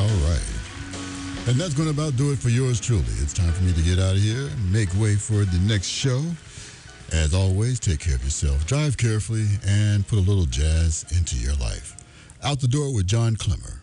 All right. And that's going to about do it for yours truly. It's time for me to get out of here and make way for the next show. As always, take care of yourself, drive carefully, and put a little jazz into your life. Out the door with John Clemmer.